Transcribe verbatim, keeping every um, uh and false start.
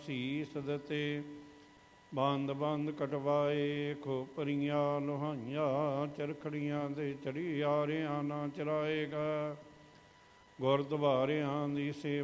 ਸੀਸ ਦਿੱਤੇ। ਬੰਦ ਬੰਦ ਕਟਵਾਏ ਖੋਪਰੀਆਂ ਲੋਹਾਈਆਂ, ਚਰਖੜੀਆਂ ਦੇ ਚੜੀ ਆਰਿਆਂ ਨਾ ਚਰਾਏਗਾ। ਗੁਰਦੁਆਰਿਆਂ ਦੀ ਸੇਵਾ